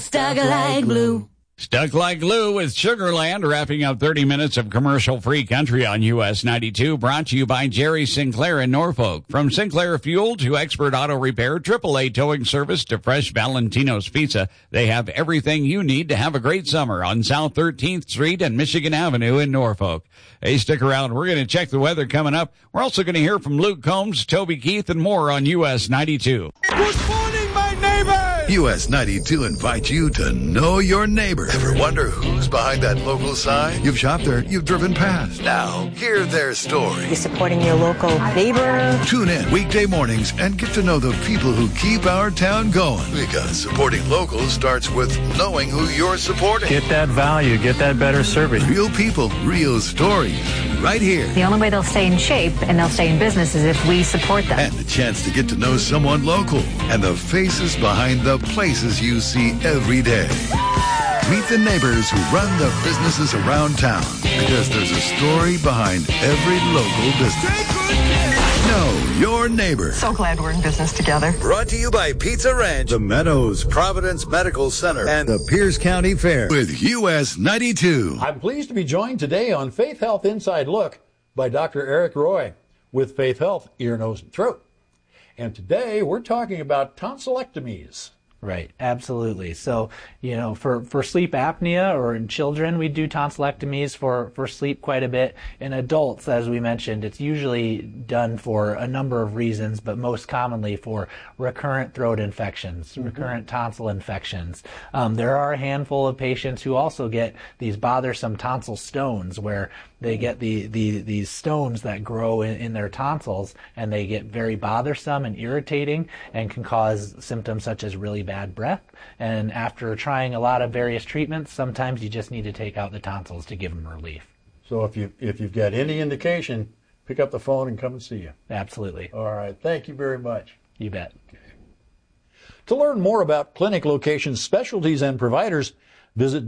Stuck like glue. Stuck like glue with Sugarland, wrapping up 30 minutes of commercial-free country on US 92, brought to you by Jerry Sinclair in Norfolk. From Sinclair Fuel to expert auto repair, AAA towing service to fresh Valentino's Pizza, they have everything you need to have a great summer on South 13th Street and Michigan Avenue in Norfolk. Hey, stick around. We're going to check the weather coming up. We're also going to hear from Luke Combs, Toby Keith, and more on US 92. Good morning, my neighbor! US 92 invites you to know your neighbor. Ever wonder who's behind that local sign? You've shopped there, you've driven past. Now, hear their story. You're supporting your local neighbor. Tune in weekday mornings and get to know the people who keep our town going. Because supporting locals starts with knowing who you're supporting. Get that value, get that better service. Real people, real stories, right here. The only way they'll stay in shape and they'll stay in business is if we support them. And the chance to get to know someone local and the faces behind the places you see every day. Meet the neighbors who run the businesses around town, because there's a story behind every local business. Know your neighbor. So glad we're in business together. Brought to you by Pizza Ranch, the Meadows, Providence Medical Center, and the Pierce County Fair with US 92. I'm pleased to be joined today on Faith Health Inside Look by Dr. Eric Roy with Faith Health Ear, Nose, and Throat. And today we're talking about tonsillectomies. Right, absolutely. So, for sleep apnea or in children, we do tonsillectomies for sleep quite a bit. In adults, as we mentioned, it's usually done for a number of reasons, but most commonly for recurrent throat infections, recurrent tonsil infections. There are a handful of patients who also get these bothersome tonsil stones, where they get these stones that grow in their tonsils, and they get very bothersome and irritating and can cause symptoms such as really bad breath. And after trying a lot of various treatments, sometimes you just need to take out the tonsils to give them relief. So if you've got any indication, pick up the phone and come and see you. Absolutely. All right. Thank you very much. You bet. Okay. To learn more about clinic locations, specialties, and providers, visit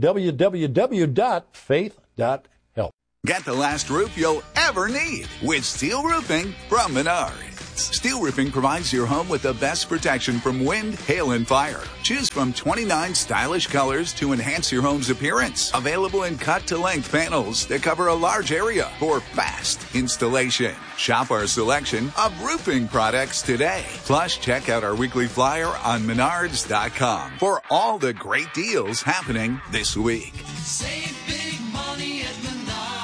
www.faith.health. Get the last roof you'll ever need with steel roofing from Menards. Steel roofing provides your home with the best protection from wind, hail, and fire. Choose from 29 stylish colors to enhance your home's appearance. Available in cut-to-length panels that cover a large area for fast installation. Shop our selection of roofing products today. Plus, check out our weekly flyer on Menards.com for all the great deals happening this week. Save big money at Menards.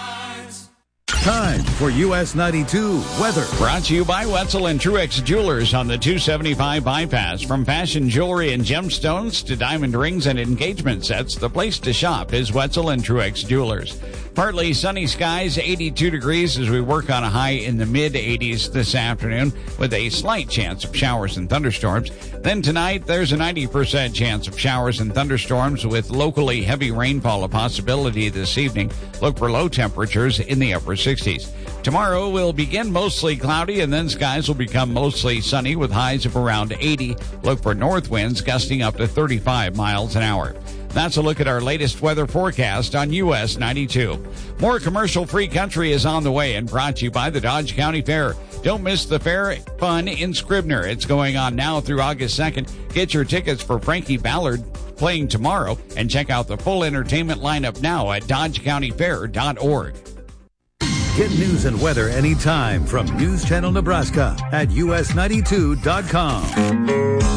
Time for US 92 weather. Brought to you by Wetzel and Truex Jewelers on the 275 bypass. From fashion jewelry and gemstones to diamond rings and engagement sets, the place to shop is Wetzel and Truex Jewelers. Partly sunny skies, 82 degrees as we work on a high in the mid-80s this afternoon with a slight chance of showers and thunderstorms. Then tonight, there's a 90% chance of showers and thunderstorms with locally heavy rainfall a possibility this evening. Look for low temperatures in the upper 60s. Tomorrow will begin mostly cloudy and then skies will become mostly sunny with highs of around 80. Look for north winds gusting up to 35 miles an hour. That's a look at our latest weather forecast on US 92. More commercial-free country is on the way and brought to you by the Dodge County Fair. Don't miss the fair fun in Scribner. It's going on now through August 2nd. Get your tickets for Frankie Ballard playing tomorrow and check out the full entertainment lineup now at dodgecountyfair.org. Get news and weather anytime from News Channel Nebraska at us92.com.